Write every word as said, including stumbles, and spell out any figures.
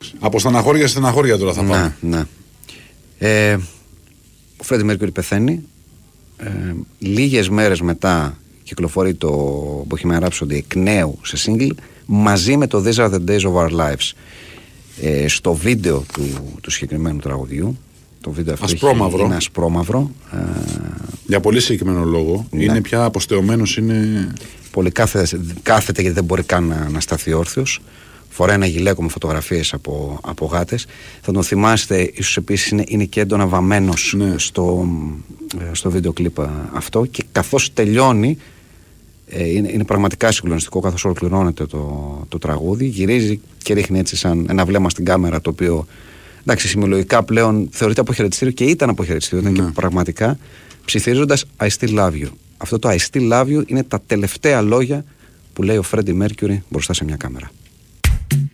Εντάξει. Από στεναχώρια σε στεναχώρια τώρα θα πάμε. Ναι, ναι. Ε, ο Φρέντι Μέρκιουρι πεθαίνει. Ε, λίγες μέρες μετά κυκλοφορεί το Bohemian Rhapsody εκ νέου σε single μαζί με το These Are The Days of Our Lives. Ε, στο βίντεο του, του συγκεκριμένου τραγουδιού, το βίντεο αυτό ασπρόμαυρο. είναι ασπρόμαυρο. Ε, Για πολύ συγκεκριμένο λόγο. Ναι. Είναι πια αποστεωμένος. Είναι... Πολύ κάθεται, κάθεται γιατί δεν μπορεί καν να, να σταθεί όρθιος. Φοράει ένα γυλαίκο με φωτογραφίες από, από γάτες. Θα τον θυμάστε, ίσως επίσης είναι, είναι και έντονα βαμμένος ναι. στο, στο βίντεο κλιπ αυτό. Και καθώς τελειώνει, ε, είναι, είναι πραγματικά συγκλονιστικό. Καθώς ολοκληρώνεται το, το τραγούδι, γυρίζει και ρίχνει έτσι σαν ένα βλέμμα στην κάμερα, το οποίο εντάξει, σημειολογικά πλέον θεωρείται αποχαιρετιστήριο και ήταν αποχαιρετιστήριο. Ήταν ναι. και πραγματικά ψιθυρίζοντας I still love you. Αυτό το I still love you είναι τα τελευταία λόγια που λέει ο Freddie Mercury μπροστά σε μια κάμερα.